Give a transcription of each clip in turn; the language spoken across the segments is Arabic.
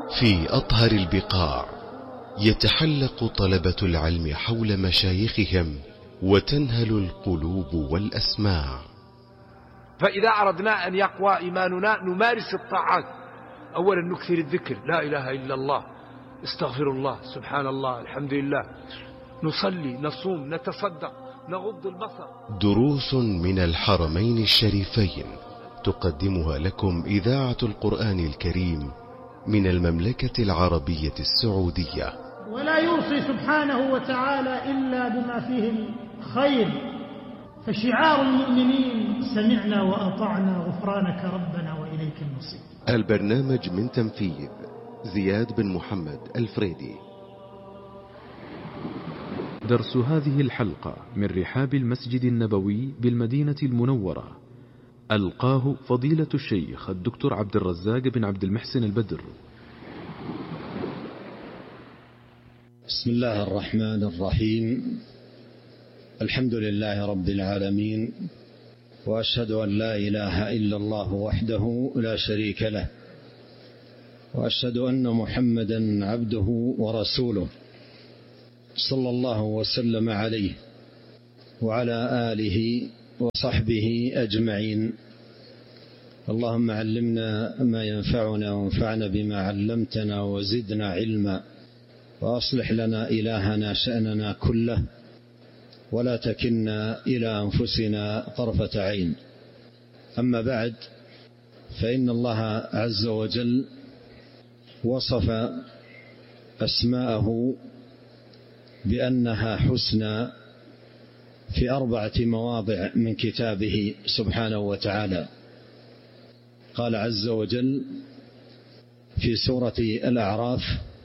في أطهر البقاع يتحلق طلبة العلم حول مشايخهم وتنهل القلوب والأسماع. فإذا أردنا أن يقوى إيماننا نمارس الطاعات. أولا نكثر الذكر، لا إله إلا الله، استغفر الله، سبحان الله، الحمد لله، نصلي، نصوم، نتصدق، نغض البصر. دروس من الحرمين الشريفين تقدمها لكم إذاعة القرآن الكريم من المملكة العربية السعودية. ولا يوصي سبحانه وتعالى إلا بما فيه الخير، فشعار المؤمنين سمعنا وأطعنا غفرانك ربنا وإليك المصير. البرنامج من تنفيذ زياد بن محمد الفريدي. درس هذه الحلقة من رحاب المسجد النبوي بالمدينة المنورة، ألقاه فضيلة الشيخ الدكتور عبد الرزاق بن عبد المحسن البدر. بسم الله الرحمن الرحيم. الحمد لله رب العالمين، وأشهد أن لا إله إلا الله وحده لا شريك له، وأشهد أن محمدا عبده ورسوله، صلى الله وسلم عليه وعلى آله وصحبه أجمعين. اللهم علمنا ما ينفعنا وانفعنا بما علمتنا وزدنا علما، وأصلح لنا إلهنا شأننا كله، ولا تكلنا إلى أنفسنا طرفة عين. أما بعد، فإن الله عز وجل وصف أسماءه بأنها حسنى في 4 مواضع من كتابه سبحانه وتعالى. قال عز وجل في سورة الأعراف: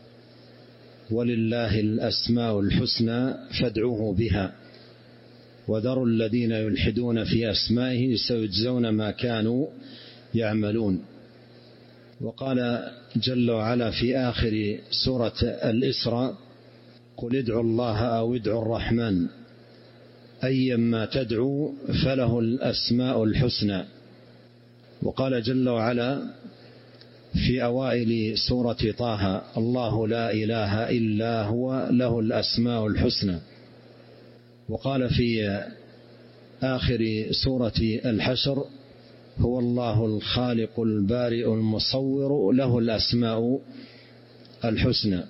ولله الأسماء الحسنى فادعوه بها وذروا الذين يلحدون في أسمائه سيجزون ما كانوا يعملون. وقال جل وعلا في آخر سورة الإسراء: قل ادعوا الله أو ادعوا الرحمن أيما تدعوا فله الأسماء الحسنى. وقال جل وعلا في أوائل سورة طه: الله لا إله إلا هو له الأسماء الحسنى. وقال في آخر سورة الحشر: هو الله الخالق البارئ المصور له الأسماء الحسنى.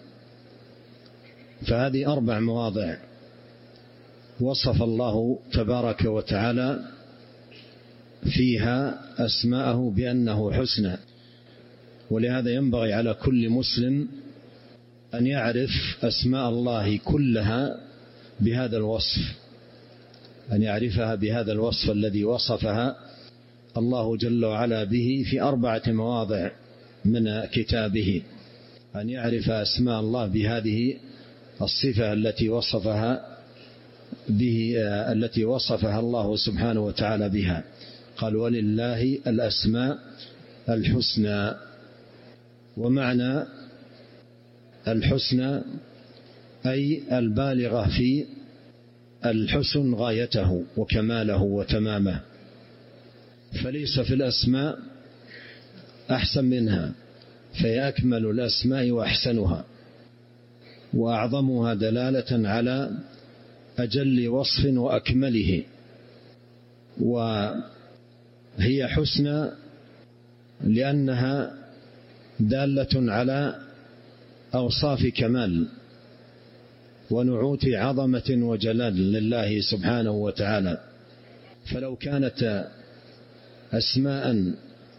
فهذه 4 مواضع وصف الله تبارك وتعالى فيها أسماءه بأنه حسنى. ولهذا ينبغي على كل مسلم أن يعرف أسماء الله كلها بهذا الوصف، أن يعرفها بهذا الوصف الذي وصفها الله جل وعلا به في 4 مواضع من كتابه، أن يعرف أسماء الله بهذه الصفة التي وصفها الله سبحانه وتعالى بها. قال: ولله الأسماء الحسنى. ومعنى الحسنى أي البالغة في الحسن غايته وكماله وتمامه، فليس في الأسماء أحسن منها، فهي أكمل الأسماء وأحسنها وأعظمها دلالة على أجل وصف وأكمله. وهي حسنى لأنها دالة على أوصاف كمال ونعوت عظمة وجلال لله سبحانه وتعالى. فلو كانت أسماء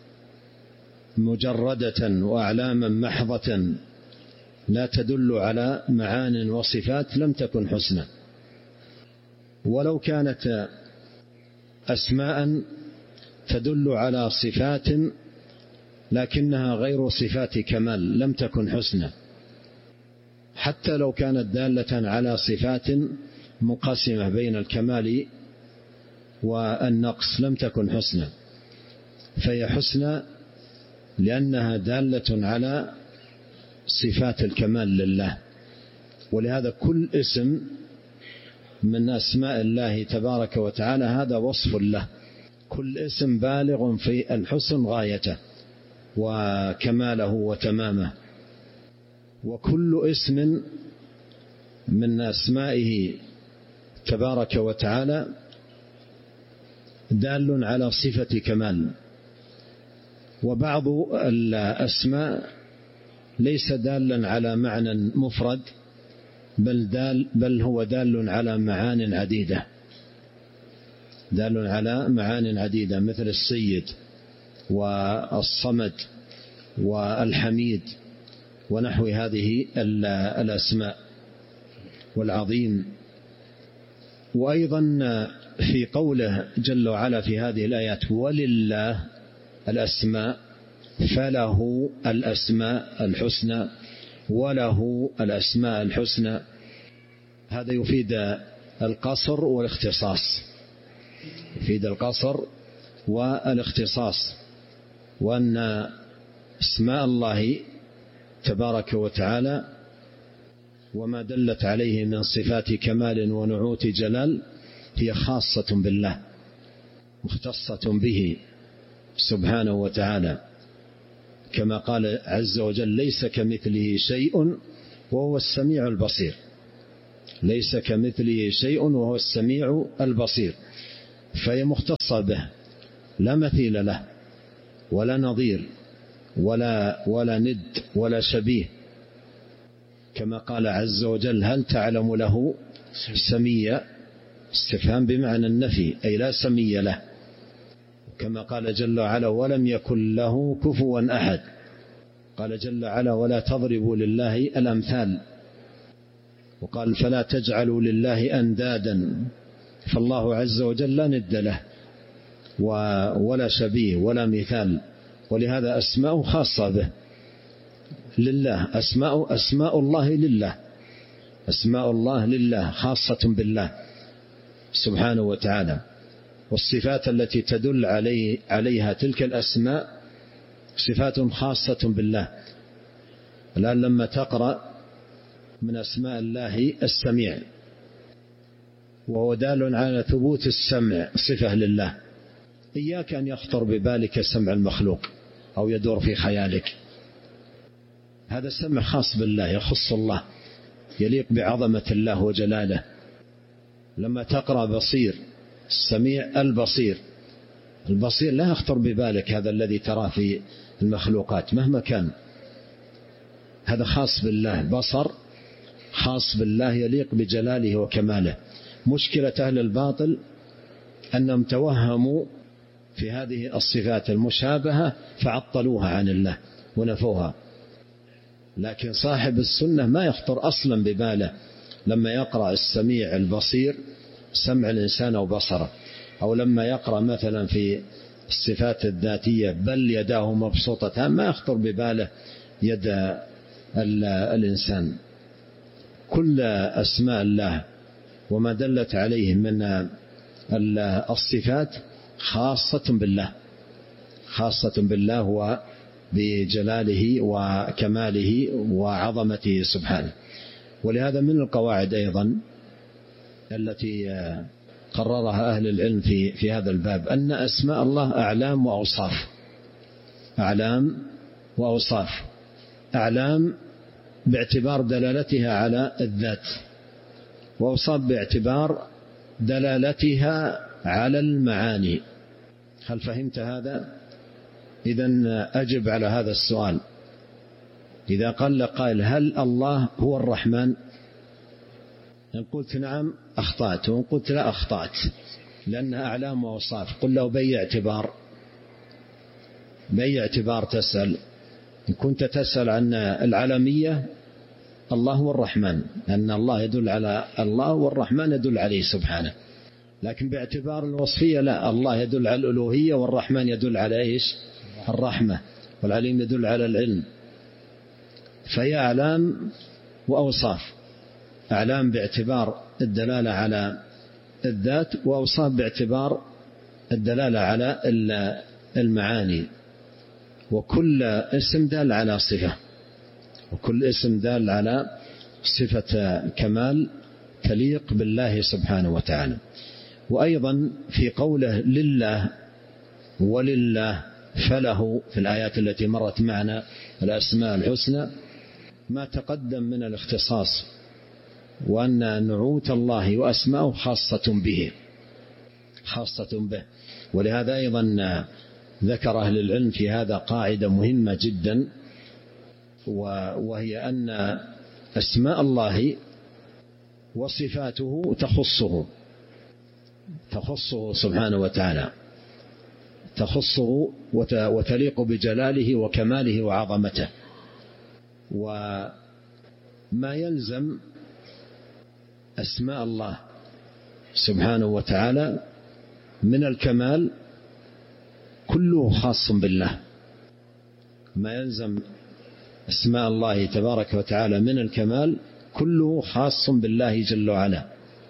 مجردة وأعلاما محضة لا تدل على معان وصفات لم تكن حسنى. ولو كانت أسماء تدل على صفات لكنها غير صفات كمال لم تكن حسنى. حتى لو كانت دالة على صفات مقاسمة بين الكمال والنقص لم تكن حسنى. فهي حسنى لأنها دالة على صفات الكمال لله. ولهذا كل اسم من أسماء الله تبارك وتعالى هذا وصف له، كل اسم بالغ في الحسن غايته وكماله وتمامه. وكل اسم من أسمائه تبارك وتعالى دال على صفة كمال، وبعض الأسماء ليس دالا على معنى مفرد بل هو دال على معان عديدة، دال على معان عديدة، مثل السيد والصمد والحميد ونحو هذه الأسماء، والعظيم. وأيضا في قوله جل وعلا في هذه الآيات ولله الأسماء، فله الأسماء الحسنى، وله الأسماء الحسنى، هذا يفيد القصر والاختصاص، يفيد القصر والاختصاص، وأن اسماء الله تبارك وتعالى وما دلت عليه من صفات كمال ونعوت جلال هي خاصة بالله مختصة به سبحانه وتعالى، كما قال عز وجل ليس كمثله شيء وهو السميع البصير، ليس كمثله شيء وهو السميع البصير، فهي مختصة به، لا مثيل له ولا نظير ولا ند ولا شبيه، كما قال عز وجل هل تعلم له سميا، استفهام بمعنى النفي أي لا سمي له، كما قال جل وعلا ولم يكن له كفوا أحد، قال جل وعلا ولا تضربوا لله الأمثال، وقال فلا تجعلوا لله أندادا، فالله عز وجل لا ند له ولا شبيه ولا مثال، ولهذا أسماء خاصة به لله، أسماء الله لله، أسماء الله لله خاصة بالله سبحانه وتعالى، والصفات التي تدل عليها تلك الأسماء صفات خاصة بالله. الآن لما تقرأ من أسماء الله السميع، وهو دال على ثبوت السمع صفة لله، إياك أن يخطر ببالك سمع المخلوق أو يدور في خيالك، هذا السمع خاص بالله يخص الله، يليق بعظمة الله وجلاله. لما تقرأ بصير، السميع البصير، البصير لا يخطر ببالك هذا الذي تراه في المخلوقات مهما كان، هذا خاص بالله، بصر خاص بالله يليق بجلاله وكماله. مشكلة أهل الباطل أنهم توهموا في هذه الصفات المشابهة فعطلوها عن الله ونفوها، لكن صاحب السنة ما يخطر أصلا بباله لما يقرأ السميع البصير سمع الإنسان أو بصره، أو لما يقرأ مثلا في الصفات الذاتية بل يداه مبسوطتان ما يخطر بباله يد الإنسان. كل أسماء الله وما دلت عليه من الصفات خاصة بالله، خاصة بالله وبجلاله وكماله وعظمته سبحانه. ولهذا من القواعد أيضا التي قررها أهل العلم في هذا الباب أن أسماء الله أعلام وأوصاف، أعلام وأوصاف، أعلام باعتبار دلالتها على الذات، وأوصاف باعتبار دلالتها على المعاني. هل فهمت هذا؟ إذن أجب على هذا السؤال. إذا قال لك قائل هل الله هو الرحمن؟ إن قلت نعم أخطأت، وإن قلت لا أخطأت، لأنها أعلام وأوصاف. قل له بأي اعتبار تسأل؟ إن كنت تسأل عن العلمية الله هو الرحمن، أن الله يدل على الله والرحمن يدل عليه سبحانه، لكن باعتبار الوصفية لا، الله يدل على الألوهية والرحمن يدل على إيش؟ الرحمة، والعليم يدل على العلم. فهي أعلام وأوصاف، أعلام باعتبار الدلالة على الذات، وأوصاف باعتبار الدلالة على المعاني. وكل اسم دال على صفة، وكل اسم دال على صفة كمال تليق بالله سبحانه وتعالى. وأيضا في قوله لله ولله فله في الآيات التي مرت معنا الأسماء الحسنى، ما تقدم من الاختصاص، وأن نعوت الله وأسماءه خاصة به. ولهذا أيضا ذكر أهل العلم في هذا قاعدة مهمة جدا، وهي أن أسماء الله وصفاته تخصه سبحانه وتعالى، تخصه وتليق بجلاله وكماله وعظمته. وما يلزم أسماء الله سبحانه وتعالى من الكمال كله خاص بالله. ما يلزم أسماء الله تبارك وتعالى من الكمال كله خاص بالله جل وعلا.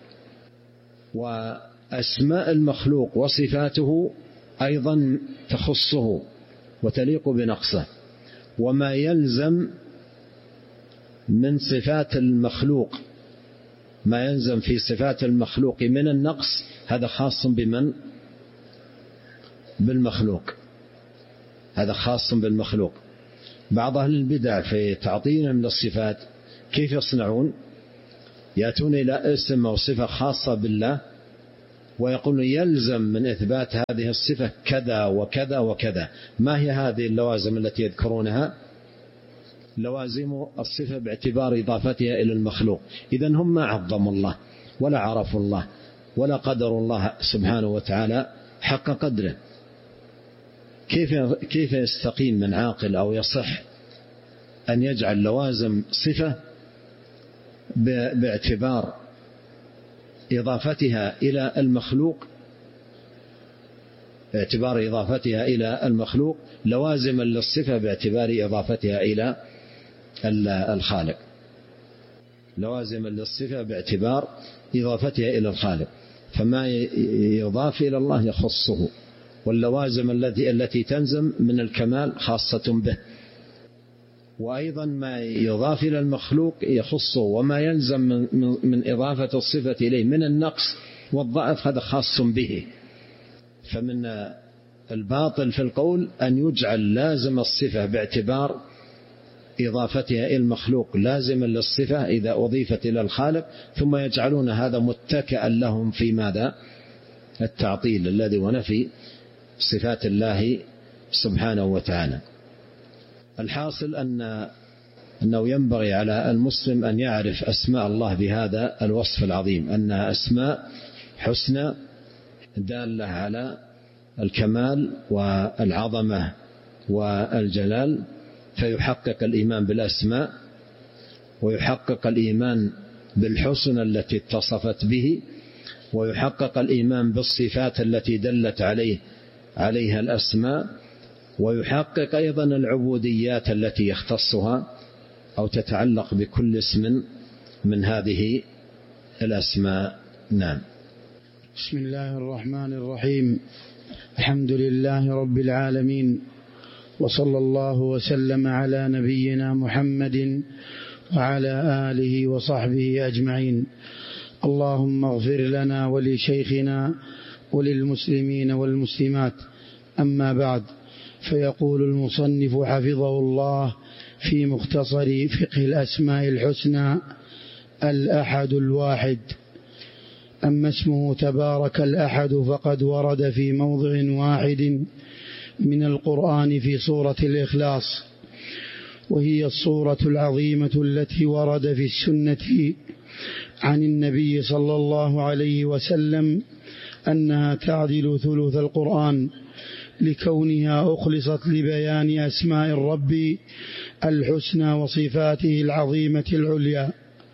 وأسماء المخلوق وصفاته أيضا تخصه وتليق بنقصه. وما يلزم من صفات المخلوق، ما يلزم في صفات المخلوق من النقص، هذا خاص بمن؟ بالمخلوق، هذا خاص بالمخلوق. بعض أهل البدع في تعطيلهم للصفات كيف يصنعون؟ يأتون إلى اسم أو صفة خاصة بالله ويقولون يلزم من إثبات هذه الصفة كذا وكذا وكذا. ما هي هذه اللوازم التي يذكرونها؟ لوازم الصفة باعتبار إضافتها إلى المخلوق. إذن هم ما عظموا الله ولا عرفوا الله ولا قدروا الله سبحانه وتعالى حق قدره. كيف يستقيم من عاقل أو يصح أن يجعل لوازم صفة باعتبار إضافتها إلى المخلوق، باعتبار إضافتها إلى المخلوق لوازما للصفة باعتبار إضافتها إلى الخالق، لوازما للصفة باعتبار إضافتها إلى الخالق. فما يضاف إلى الله يخصه، واللوازم التي تنزم من الكمال خاصة به. وأيضا ما يضاف إلى المخلوق يخصه، وما يلزم من إضافة الصفة إليه من النقص والضعف هذا خاص به. فمن الباطل في القول أن يجعل لازم الصفة باعتبار إضافتها إلى المخلوق لازما للصفة إذا أضيفت إلى الخالق، ثم يجعلون هذا متكئا لهم في ماذا؟ التعطيل الذي ونفي صفات الله سبحانه وتعالى. الحاصل أنه ينبغي على المسلم أن يعرف أسماء الله بهذا الوصف العظيم، أنها أسماء حسنى دالة على الكمال والعظمة والجلال، فيحقق الإيمان بالأسماء ويحقق الإيمان بالحسن التي اتصفت به، ويحقق الإيمان بالصفات التي دلت عليها الأسماء، ويحقق أيضا العبوديات التي يختصها أو تتعلق بكل اسم من هذه الأسماء. نعم. بسم الله الرحمن الرحيم. الحمد لله رب العالمين، وصلى الله وسلم على نبينا محمد وعلى آله وصحبه أجمعين. اللهم اغفر لنا ولشيخنا وللمسلمين والمسلمات. أما بعد، فيقول المصنف حفظه الله في مختصر فقه الأسماء الحسنى: الأحد الواحد. أما اسمه تبارك الأحد فقد ورد في موضع واحد من القرآن في سورة الإخلاص، وهي السورة العظيمة التي ورد في السنة عن النبي صلى الله عليه وسلم أنها تعدل ثلث القرآن، لكونها أخلصت لبيان أسماء الرب الحسنى وصفاته العظيمة العليا.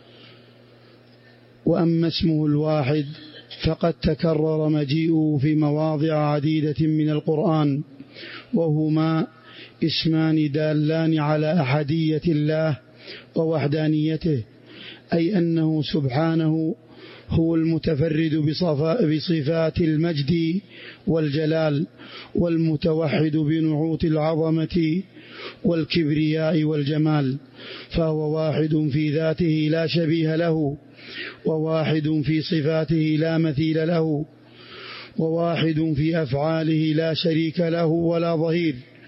وأما اسمه الواحد فقد تكرر مجيئه في مواضع عديدة من القرآن، وهما اسمان دالان على أحدية الله ووحدانيته، أي أنه سبحانه هو المتفرد بصفات المجد والجلال، والمتوحد بنعوت العظمة والكبرياء والجمال، فهو واحد في ذاته لا شبيه له، وواحد في صفاته لا مثيل له، وواحد في أفعاله لا شريك له ولا ظهير،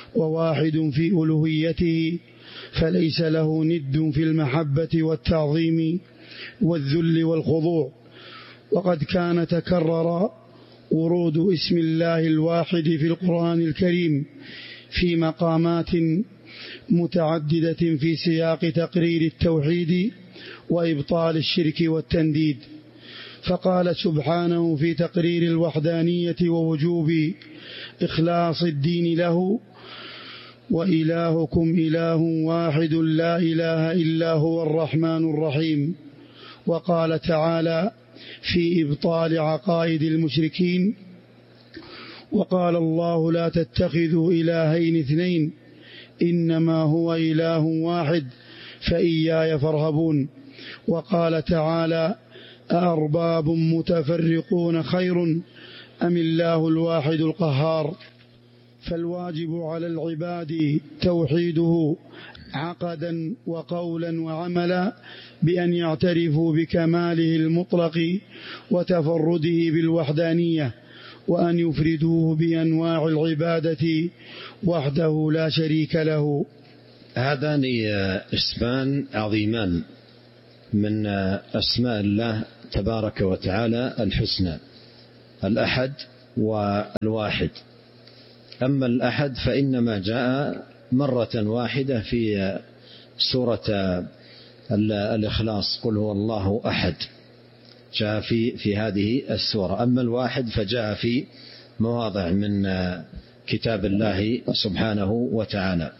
وواحد في ألوهيته، فليس له ند في المحبة والتعظيم والذل والخضوع. وقد كان تكرر ورود اسم الله الواحد في القرآن الكريم في مقامات متعددة في سياق تقرير التوحيد وإبطال الشرك والتنديد. فقال سبحانه في تقرير الوحدانية ووجوب إخلاص الدين له: وإلهكم إله واحد لا إله إلا هو الرحمن الرحيم. وقال تعالى في إبطال عقائد المشركين: وقال الله لا تتخذوا إلهين اثنين إنما هو إله واحد فإياي فارهبون. وقال تعالى: أأرباب متفرقون خير أم الله الواحد القهار. فالواجب على العباد توحيده عقدا وقولا وعملا، بأن يعترفوا بكماله المطلق وتفرده بالوحدانية، وأن يفردوه بأنواع العبادة وحده لا شريك له. هذان اسمان عظيمان من أسماء الله تبارك وتعالى الحسنى: الأحد والواحد. أما الأحد فإنما جاء مرة واحدة في سورة الإخلاص: قل هو الله أحد، جاء في هذه السورة. أما الواحد فجاء في مواضع من كتاب الله سبحانه وتعالى.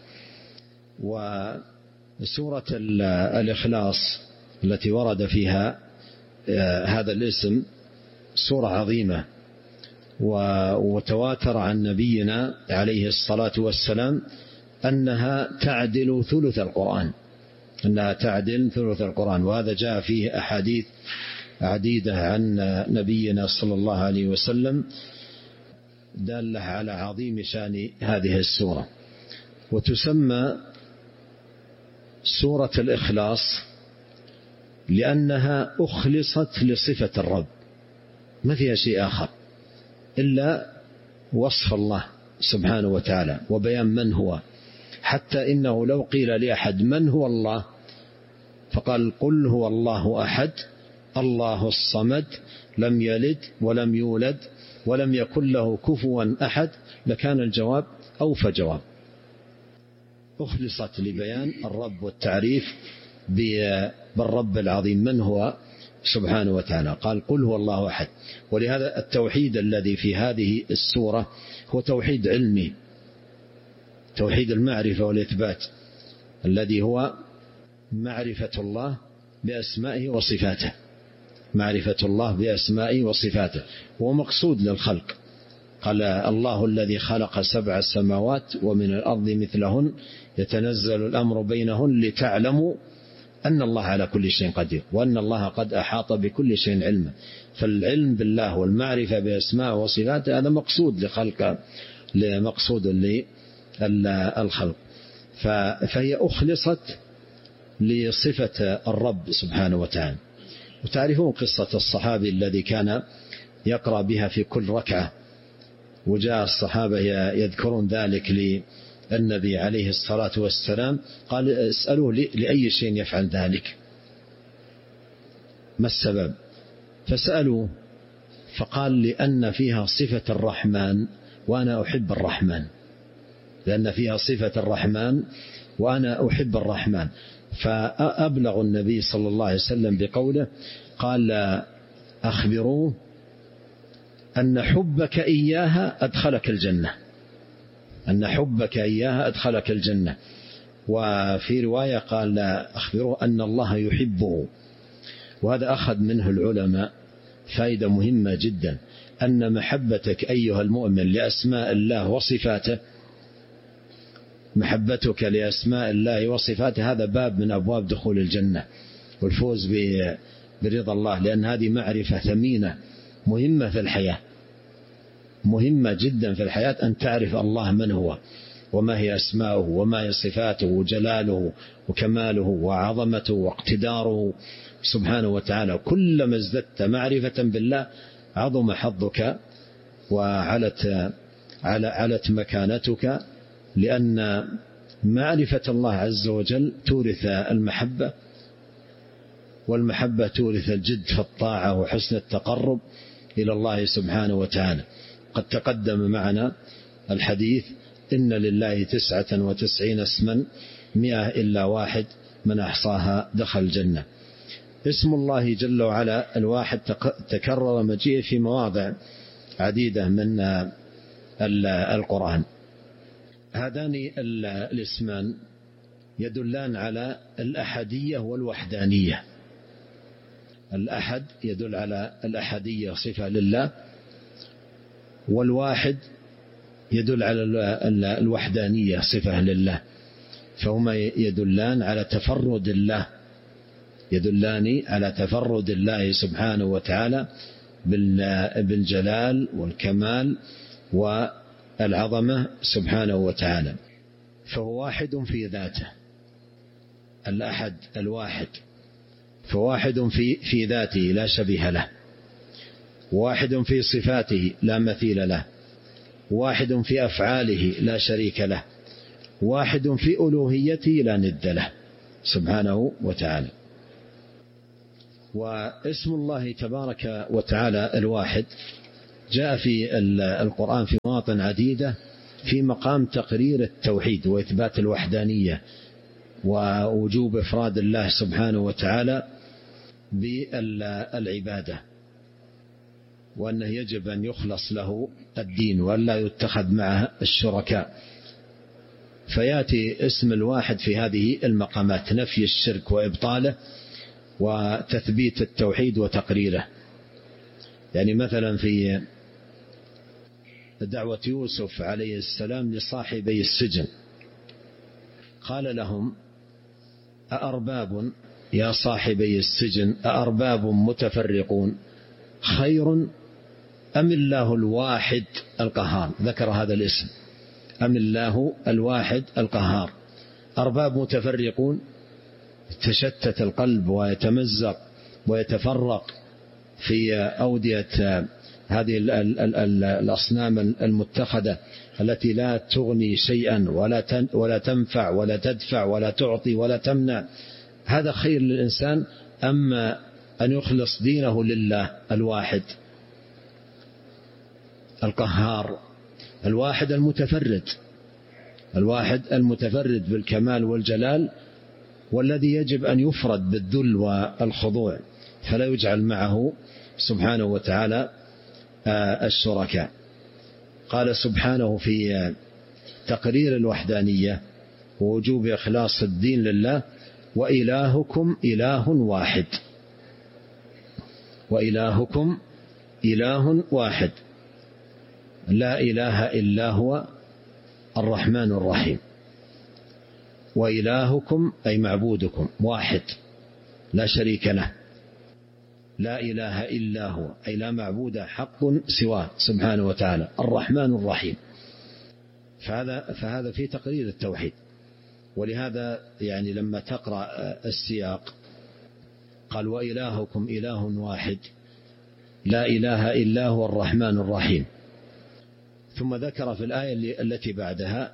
وسورة الإخلاص التي ورد فيها هذا الاسم سورة عظيمة، وتواتر عن نبينا عليه الصلاة والسلام أنها تعدل ثلث القرآن، أنها تعدل ثلث القرآن. وهذا جاء فيه أحاديث عديدة عن نبينا صلى الله عليه وسلم دالة على عظيم شان هذه السورة. وتسمى سورة الإخلاص لأنها أخلصت لصفة الرب، ما فيها شيء آخر إلا وصف الله سبحانه وتعالى وبيان من هو. حتى إنه لو قيل لأحد من هو الله فقال: قل هو الله أحد الله الصمد لم يلد ولم يولد ولم يكن له كفوا أحد، لكان الجواب أوفى جواب. أخلصت لبيان الرب والتعريف بالرب العظيم من هو سبحانه وتعالى. قال: قل هو الله أحد. ولهذا التوحيد الذي في هذه السورة هو توحيد علمي، توحيد المعرفة والإثبات، الذي هو معرفة الله بأسمائه وصفاته، معرفة الله بأسمائه وصفاته. هو مقصود للخلق. قال: الله الذي خلق 7 سماوات ومن الأرض مثلهن يتنزل الأمر بينهن لتعلموا أن الله على كل شيء قدير وأن الله قد أحاط بكل شيء علما. فالعلم بالله والمعرفة بأسماء وصفاته هذا مقصود لخلق، مقصود للخلق. فهي أخلصت لصفة الرب سبحانه وتعالى. وتعرفون قصة الصحابي الذي كان يقرأ بها في كل ركعة، وجاء الصحابة يذكرون ذلك للنبي عليه الصلاة والسلام، قال: اسألوه لأي شيء يفعل ذلك، ما السبب؟ فسألوه فقال: لأن فيها صفة الرحمن وأنا أحب الرحمن، لأن فيها صفة الرحمن وأنا أحب الرحمن. فأبلغ النبي صلى الله عليه وسلم بقوله، قال: أخبروه أن حبك إياها أدخلك الجنة، أن حبك إياها أدخلك الجنة. وفي رواية قال: أخبروه أن الله يحبه. وهذا أخذ منه العلماء فائدة مهمة جدا، أن محبتك أيها المؤمن لأسماء الله وصفاته، محبتك لأسماء الله وصفاته هذا باب من أبواب دخول الجنة والفوز برضا الله، لأن هذه معرفة ثمينة مهمة في الحياة، مهمة جدا في الحياة أن تعرف الله من هو وما هي أسماؤه وما هي صفاته وجلاله وكماله وعظمته واقتداره سبحانه وتعالى. كلما ازددت معرفة بالله عظم حظك وعلت مكانتك لأن معرفة الله عز وجل تورث المحبة، والمحبة تورث الجد في الطاعة وحسن التقرب إلى الله سبحانه وتعالى. قد تقدم معنا الحديث: إن لله 99 اسما 100 إلا واحد من أحصاها دخل الجنة. اسم الله جل وعلا الواحد تكرر مجيء في مواضع عديدة من القرآن. هذان الاسمان يدلان على الأحدية والوحدانية. الأحد يدل على الأحدية صفة لله، والواحد يدل على الوحدانية صفة لله، فهما يدلان على تفرد الله، يدلان على تفرد الله سبحانه وتعالى بالجلال والكمال والعظمة سبحانه وتعالى. فهو واحد في ذاته، الأحد الواحد، فواحد في ذاته لا شبيه له، واحد في صفاته لا مثيل له، واحد في أفعاله لا شريك له، واحد في ألوهيته لا ند له سبحانه وتعالى. واسم الله تبارك وتعالى الواحد جاء في القرآن في مواطن عديدة في مقام تقرير التوحيد وإثبات الوحدانية ووجوب إفراد الله سبحانه وتعالى بالعبادة، وأنه يجب أن يخلص له الدين وأن لا يتخذ معه الشركاء. فيأتي اسم الواحد في هذه المقامات: نفي الشرك وإبطاله، وتثبيت التوحيد وتقريره. يعني مثلا في دعوة يوسف عليه السلام لصاحبي السجن قال لهم: أأرباب يا صاحبي السجن أأرباب متفرقون خير أم الله الواحد القهار؟ ذكر هذا الاسم: أم الله الواحد القهار. أرباب متفرقون، تشتت القلب ويتمزق ويتفرق في أودية هذه الأصنام المتخذة التي لا تغني شيئا ولا تنفع ولا تدفع ولا تعطي ولا تمنع. هذا خير للإنسان أما أن يخلص دينه لله الواحد القهار، الواحد المتفرد، الواحد المتفرد بالكمال والجلال، والذي يجب أن يفرد بالذل والخضوع، فلا يجعل معه سبحانه وتعالى الشركاء. قال سبحانه في تقرير الوحدانية ووجوب إخلاص الدين لله: وإلهكم إله واحد، وإلهكم إله واحد لا إله إلا هو الرحمن الرحيم. وإلهكم أي معبودكم واحد لا شريك له، لا إله إلا هو أي لا معبود حق سواه سبحانه وتعالى، الرحمن الرحيم. فهذا في تقرير التوحيد. ولهذا يعني لما تقرأ السياق قال: وإلهكم إله واحد لا إله إلا هو الرحمن الرحيم. ثم ذكر في الآية التي بعدها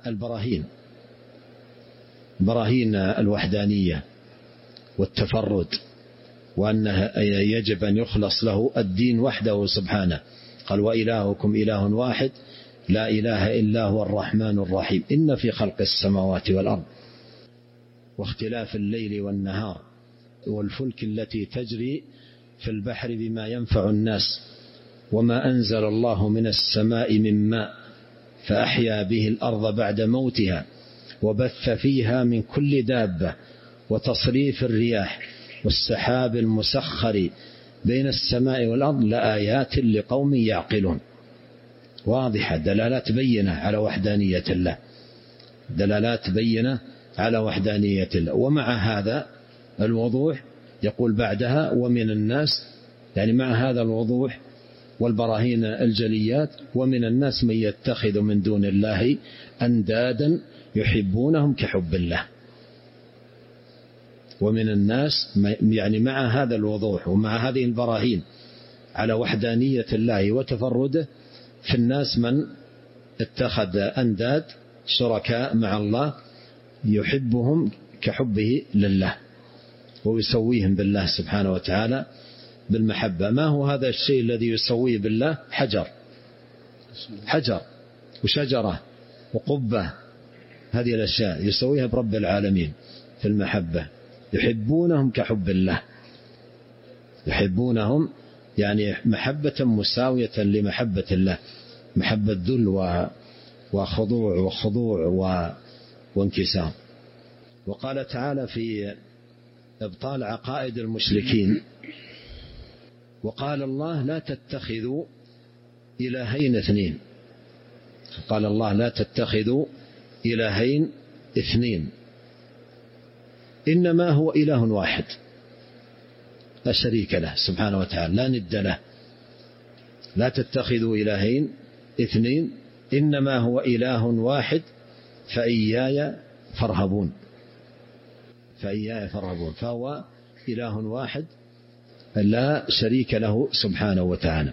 براهين الوحدانية والتفرد، وأنه يجب أن يخلص له الدين وحده سبحانه. قال: وإلهكم إله واحد لا إله إلا هو الرحمن الرحيم. إن في خلق السماوات والأرض واختلاف الليل والنهار والفلك التي تجري في البحر بما ينفع الناس وما أنزل الله من السماء من ماء فأحيا به الأرض بعد موتها وبث فيها من كل دابة وتصريف الرياح والسحاب المسخر بين السماء والأرض لآيات لقوم يعقلون. واضحة، دلالات بينة على وحدانية الله، دلالات بينة على وحدانية الله. ومع هذا الوضوح يقول بعدها: ومن الناس، يعني مع هذا الوضوح والبراهين الجليات: ومن الناس من يتخذ من دون الله أندادا يحبونهم كحب الله. ومن الناس، يعني مع هذا الوضوح ومع هذه البراهين على وحدانية الله وتفرده، في الناس من اتخذ أنداد شركاء مع الله يحبهم كحبه لله ويسويهم بالله سبحانه وتعالى بالمحبة. ما هو هذا الشيء الذي يسويه بالله؟ حجر وشجرة وقبة، هذه الأشياء يسويها برب العالمين في المحبة. يحبونهم كحب الله، يحبونهم يعني محبة مساوية لمحبة الله، محبة ذل وخضوع وانكسار. وقال تعالى في إبطال عقائد المشركين: وقال الله لا تتخذوا إلهين اثنين. قال الله لا تتخذوا إلهين اثنين، إنما هو إله واحد لا شريك له سبحانه وتعالى، لا ند له. لا تتخذوا إلهين اثنين إنما هو إله واحد فإياي فارهبون. فهو إله واحد لا شريك له سبحانه وتعالى.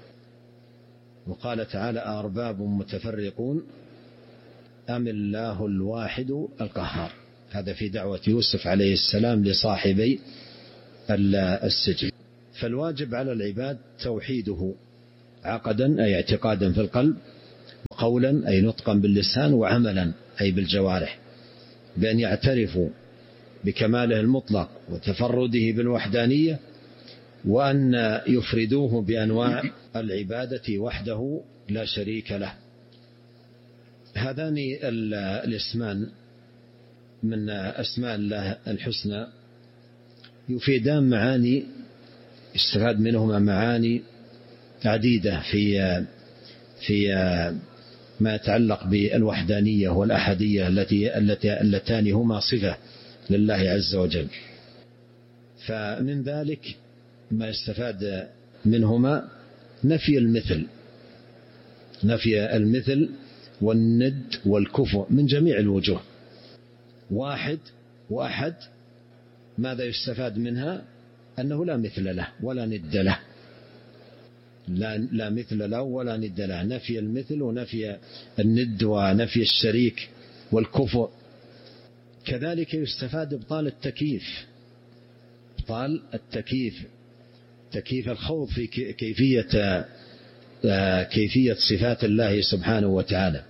وقال تعالى: أأرباب متفرقون أم الله الواحد القهار. هذا في دعوة يوسف عليه السلام لصاحبي السجن. فالواجب على العباد توحيده عقدا أي اعتقادا في القلب، وقولا أي نطقا باللسان، وعملا أي بالجوارح، بأن يعترفوا بكماله المطلق وتفرده بالوحدانية، وأن يفردوه بأنواع العبادة وحده لا شريك له. هذان الاسمان من أسماء الله الحسنى يفيدان معاني، استفاد منهما معاني عديدة في ما يتعلق بالوحدانية والأحدية اللتان هما صفة لله عز وجل. فمن ذلك ما يستفاد منهما نفي المثل والند والكفء من جميع الوجوه. واحد وأحد، ماذا يستفاد منها؟ أنه لا مثل له ولا ند له، لا مثل له ولا ند له. نفي المثل ونفي الند ونفي الشريك والكفء. كذلك يستفاد إبطال التكييف، تكييف الخوض في كيفية صفات الله سبحانه وتعالى،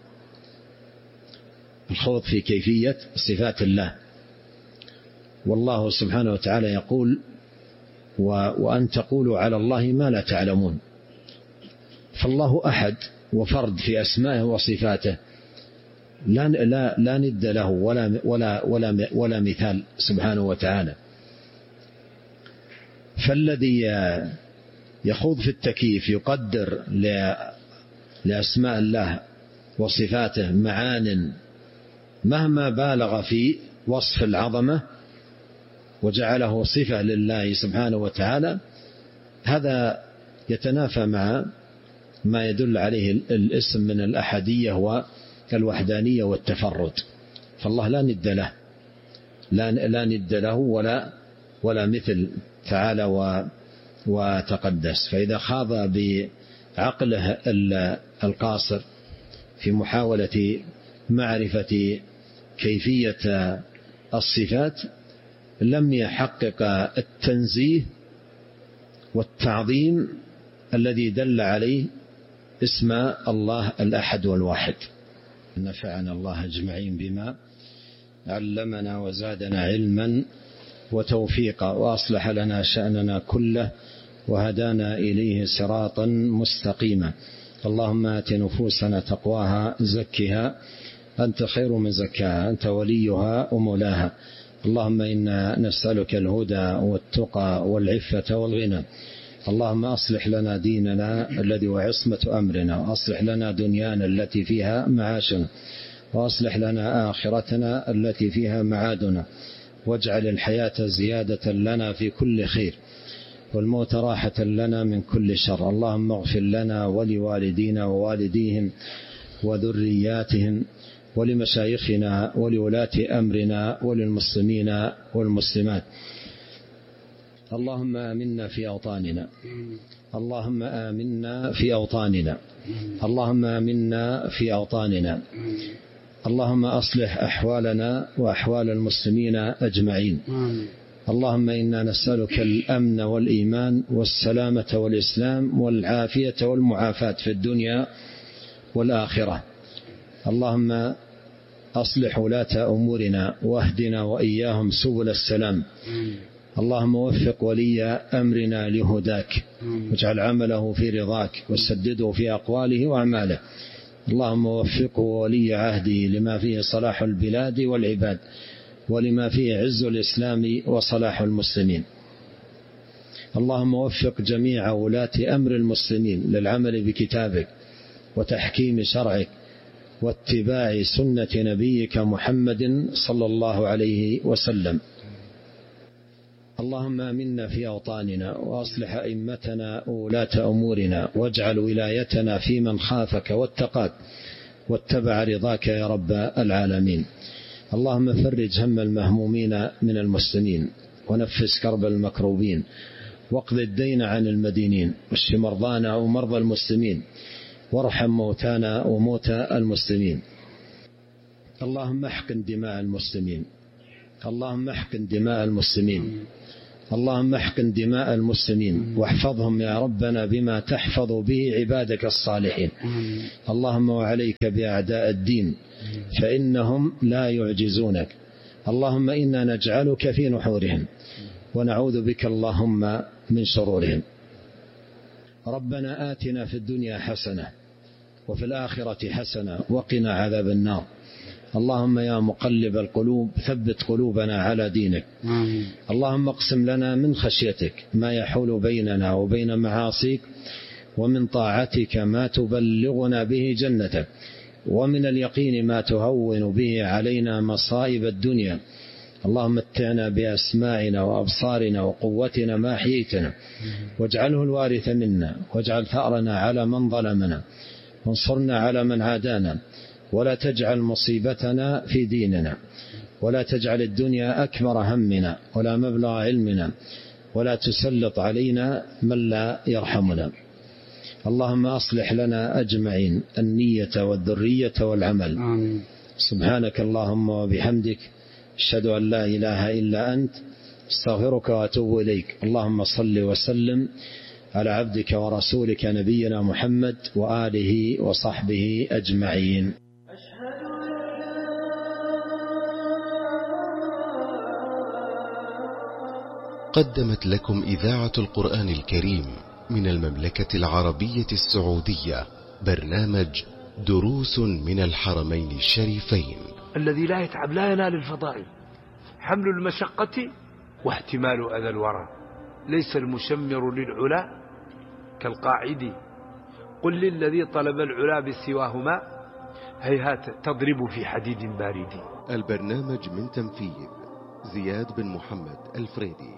الخوض في كيفية صفات الله. والله سبحانه وتعالى يقول: وأن تقولوا على الله ما لا تعلمون. فالله أحد وفرد في أسمائه وصفاته، لا ند له ولا مثال سبحانه وتعالى. فالذي يخوض في التكييف يقدر لأسماء الله وصفاته معان مهما بالغ في وصف العظمة وجعله صفة لله سبحانه وتعالى، هذا يتنافى مع ما يدل عليه الاسم من الأحدية والوحدانية والتفرد. فالله لا ند له ولا مثل تعالى وتقدس. فإذا خاض بعقله القاصر في محاولة معرفة كيفية الصفات لم يحقق التنزيه والتعظيم الذي دل عليه اسم الله الأحد والواحد. نفعنا الله أجمعين بما علمنا وزادنا علما وتوفيقا، وأصلح لنا شأننا كله، وهدانا إليه صراطا مستقيما. اللهم آت نفوسنا تقواها، زكها أنت خير من زكاها، أنت وليها ومولاها. اللهم إنا نسألك الهدى والتقى والعفة والغنى. اللهم أصلح لنا ديننا الذي هو عصمة أمرنا، وأصلح لنا دنيانا التي فيها معاشنا، وأصلح لنا آخرتنا التي فيها معادنا، واجعل الحياة زيادة لنا في كل خير، والموت راحة لنا من كل شر. اللهم اغفر لنا ولوالدينا ووالديهم وذرياتهم ولمشايخنا ولولاة أمرنا وللمسلمين والمسلمات. اللهم آمنا في أوطاننا، اللهم آمنا في أوطاننا، اللهم آمنا في أوطاننا. اللهم أصلح أحوالنا وأحوال المسلمين أجمعين. اللهم إنا نسألك الأمن والإيمان والسلامة والإسلام والعافية والمعافاة في الدنيا والآخرة. اللهم أصلح ولاة أمورنا واهدنا وإياهم سبل السلام. اللهم وفق ولي أمرنا لهداك واجعل عمله في رضاك وسدده في أقواله وأعماله. اللهم وفقه ولي عهده لما فيه صلاح البلاد والعباد ولما فيه عز الإسلام وصلاح المسلمين. اللهم وفق جميع ولاة أمر المسلمين للعمل بكتابك وتحكيم شرعك واتباع سنة نبيك محمد صلى الله عليه وسلم. اللهم آمنا في أوطاننا وأصلح أئمتنا وولاة أمورنا واجعل ولايتنا في من خافك واتقاك واتبع رضاك يا رب العالمين. اللهم فرج هم المهمومين من المسلمين ونفس كرب المكروبين واقض الدين عن المدينين واشف مرضانا ومرضى المسلمين وارحم موتانا وموتى المسلمين. اللهم احقن دماء المسلمين. اللهم احقن دماء المسلمين. اللهم احقن دماء المسلمين واحفظهم يا ربنا بما تحفظ به عبادك الصالحين. اللهم وعليك بأعداء الدين فإنهم لا يعجزونك. اللهم إنا نجعلك في نحورهم ونعوذ بك اللهم من شرورهم. ربنا آتنا في الدنيا حسنة وفي الآخرة حسنة وقنا عذاب النار. اللهم يا مقلب القلوب ثبت قلوبنا على دينك. اللهم اقسم لنا من خشيتك ما يحول بيننا وبين معاصيك ومن طاعتك ما تبلغنا به جنتك ومن اليقين ما تهون به علينا مصائب الدنيا. اللهم متعنا بأسماعنا وأبصارنا وقوتنا ما أحييتنا واجعله الوارث منا واجعل ثأرنا على من ظلمنا وانصرنا على من عادانا ولا تجعل مصيبتنا في ديننا ولا تجعل الدنيا أكبر همنا ولا مبلغ علمنا ولا تسلط علينا من لا يرحمنا. اللهم أصلح لنا أجمعين النية والذرية والعمل. آمين. سبحانك اللهم وبحمدك أشهد أن لا إله إلا أنت استغفرك وأتوب إليك. اللهم صل وسلم على عبدك ورسولك نبينا محمد وآله وصحبه أجمعين. قدمت لكم إذاعة القرآن الكريم من المملكة العربية السعودية برنامج دروس من الحرمين الشريفين. الذي لا يتعب لا ينال الفضائل. حمل المشقة واحتمال أذى الورى. ليس المشمر للعلا كالقاعد. قل للذي طلب العلا بسواهما هيهات تضرب في حديد بارد. البرنامج من تنفيذ زياد بن محمد الفريدي.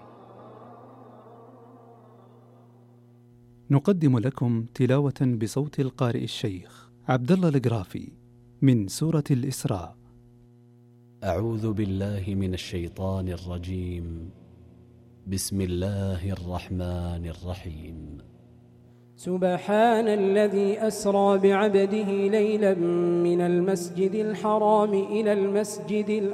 نقدم لكم تلاوة بصوت القارئ الشيخ عبد الله القرافي من سورة الإسراء. أعوذ بالله من الشيطان الرجيم. بسم الله الرحمن الرحيم. سبحان الذي أسرى بعبده ليلا من المسجد الحرام إلى المسجد